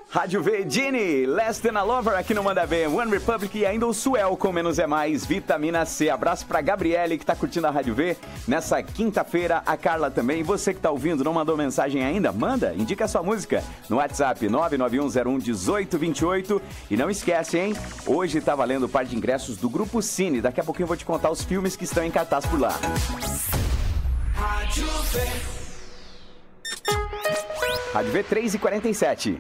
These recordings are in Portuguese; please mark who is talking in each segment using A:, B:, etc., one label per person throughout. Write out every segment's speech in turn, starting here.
A: Rádio V, Gini, Less Than a Lover aqui no Manda Bem, One Republic e ainda o Suel com Menos é Mais, Vitamina C. Abraço pra Gabriele que tá curtindo a Rádio V nessa quinta-feira, a Carla também. Você que tá ouvindo, não mandou mensagem ainda? Manda, indica a sua música no WhatsApp 991011828 e não esquece, hein? Hoje tá valendo o par de ingressos do Grupo Cine. Daqui a pouquinho eu vou te contar os filmes que estão em cartaz por lá. Rádio V. Rádio V 3h47.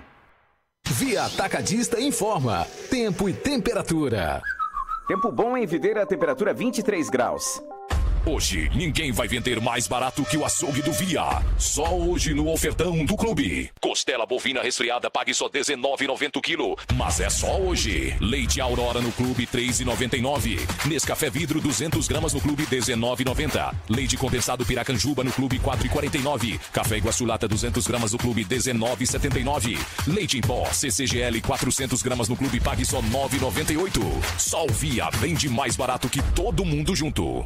B: Via Atacadista informa. Tempo e temperatura.
A: Tempo bom em Videira, temperatura 23 graus.
C: Hoje, ninguém vai vender mais barato que o açougue do Via. Só hoje no ofertão do clube. Costela bovina resfriada, pague só R$19,90 o quilo. Mas é só hoje. Leite Aurora no clube, R$3,99. Nescafé Vidro, 200 gramas no clube, R$19,90. Leite condensado Piracanjuba no clube, R$4,49. Café Iguaçu Lata, 200 gramas no clube, R$19,79. Leite em pó, CCGL, 400 gramas no clube, pague só R$9,98. Só o Via vende mais barato que todo mundo junto.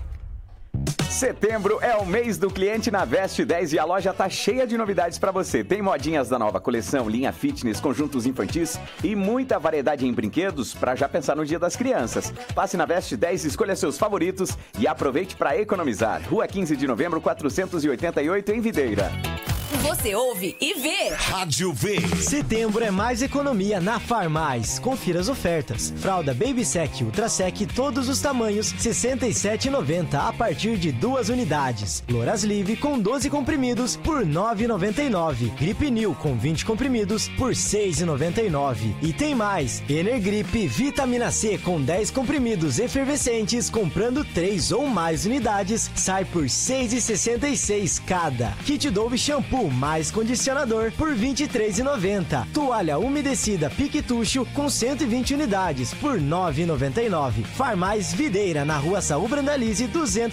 A: Setembro é o mês do cliente na Veste 10 e a loja tá cheia de novidades para você. Tem modinhas da nova coleção, linha fitness, conjuntos infantis e muita variedade em brinquedos para já pensar no Dia das Crianças. Passe na Veste 10, escolha seus favoritos e aproveite para economizar. Rua 15 de novembro, 488 em Videira.
D: Você ouve e vê.
C: Rádio V.
E: Setembro é mais economia na Farmais. Confira as ofertas. Fralda Baby Sec Ultra Sec, todos os tamanhos, R$ 67,90 a partir de 2 unidades. Loras Live com 12 comprimidos por R$ 9,99. Gripinil com 20 comprimidos por R$ 6,99. E tem mais. Energrip Vitamina C com 10 comprimidos efervescentes, comprando 3 ou mais unidades, sai por R$ 6,66 cada. Kit Dove Shampoo mais condicionador por R$ 23,90. Toalha umedecida Piquetucho com 120 unidades por R$ 9,99. Farmais Videira, na Rua Saúl Brandalize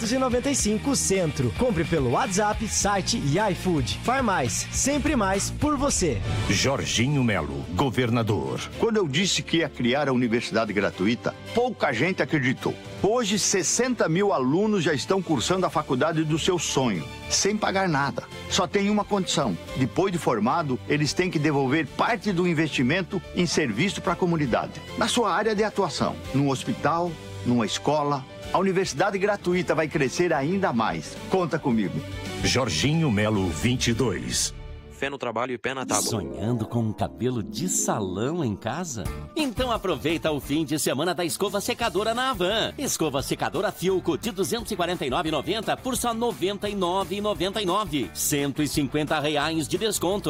E: 295 Centro. Compre pelo WhatsApp, site e iFood. Farmais, sempre mais por você.
F: Jorginho Melo, governador. Quando eu disse que ia criar a universidade gratuita, pouca gente acreditou. Hoje, 60 mil alunos já estão cursando a faculdade do seu sonho, sem pagar nada. Só tem uma condição: depois de formado, eles têm que devolver parte do investimento em serviço para a comunidade, na sua área de atuação, num hospital, numa escola. A universidade gratuita vai crescer ainda mais. Conta comigo.
C: Jorginho Melo 22.
G: Fé no trabalho e pé na tábua.
H: Sonhando com um cabelo de salão em casa? Então aproveita o fim de semana da escova secadora na Havan. Escova secadora Filco de R$ 249,90 por só R$ 99,99. R$ 150 de desconto.